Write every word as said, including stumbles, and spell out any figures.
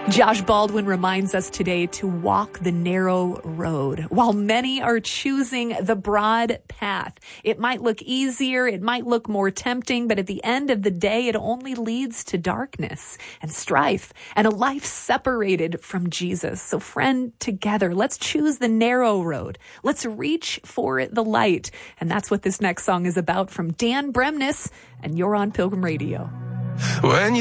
Josh Baldwin reminds us today to walk the narrow road. While many are choosing the broad path, it might look easier, it might look more tempting, but at the end of the day, it only leads to darkness and strife and a life separated from Jesus. So friend, together, let's choose the narrow road. Let's reach for the light. And that's what this next song is about from Dan Bremnes, and you're on Pilgrim Radio. When you